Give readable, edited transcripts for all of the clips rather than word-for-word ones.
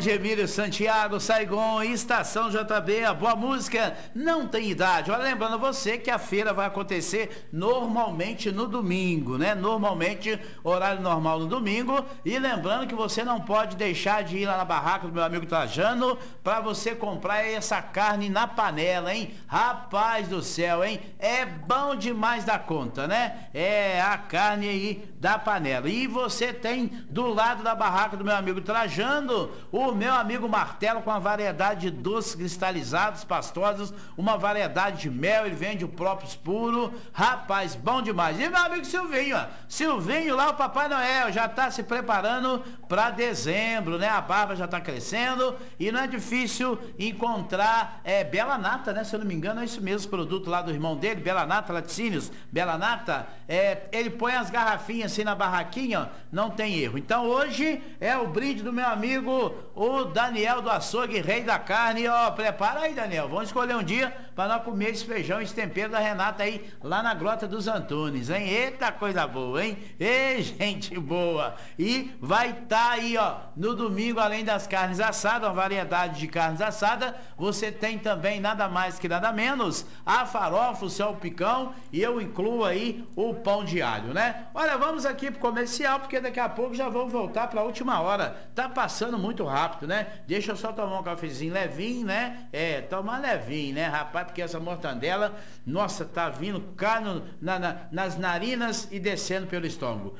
Edmílio Santiago, Saigon, Estação JB, a boa música não tem idade. Olha, lembrando você que a feira vai acontecer normalmente no domingo, né? Normalmente, horário normal no domingo. E lembrando que você não pode deixar de ir lá na barraca do meu amigo Trajano para você comprar essa carne na panela, hein? Rapaz do céu, hein? É bom demais da conta, né? É a carne aí da panela. E você tem do lado da barraca do meu amigo Trajano, o meu amigo Martelo, com uma variedade de doces cristalizados, pastosos, uma variedade de mel, ele vende o próprio puro, rapaz, bom demais. E meu amigo Silvinho, ó, Silvinho lá, o Papai Noel, já tá se preparando para dezembro, né? A barba já tá crescendo e não é difícil encontrar Bela Nata, né? Se eu não me engano, é isso mesmo, produto lá do irmão dele, Bela Nata, Laticínios, Bela Nata, ele põe as garrafinhas assim na barraquinha, ó, não tem erro. Então hoje é o brinde do meu amigo, o Daniel do Açougue, rei da carne, ó, prepara aí, Daniel, vamos escolher um dia para nós comer esse feijão, esse tempero da Renata aí, lá na Grota dos Antunes, hein? Eita coisa boa, hein? Ei, gente boa! E vai estar aí, ó, no domingo, além das carnes assadas, uma variedade de carnes assadas, você tem também nada mais que nada menos a farofa, o salpicão, e eu incluo aí o pão de alho, né? Olha, vamos aqui pro comercial, porque daqui a pouco já vamos voltar para a última hora. Tá passando muito rápido, né? Deixa eu só tomar um cafezinho levinho, né? Tomar levinho, né, rapaz? Porque essa mortandela, nossa, tá vindo cá nas narinas e descendo pelo estômago.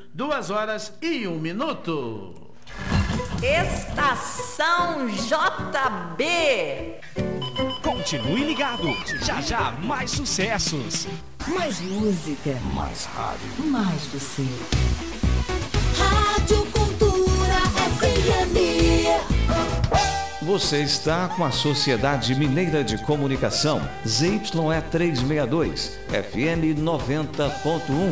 2h01. Estação JB. Continue ligado, já já mais sucessos. Mais música. Mais rádio. Mais você. Rádio Cultura FM. Você está com a Sociedade Mineira de Comunicação, ZYE 362, FM 90.1.